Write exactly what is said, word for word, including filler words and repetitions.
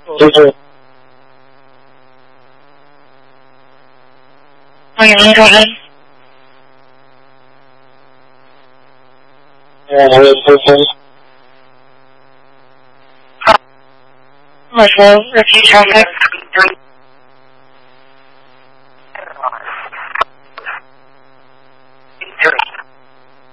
就是欢迎您，go ahead。 呃，就是那么说，repeat traffic。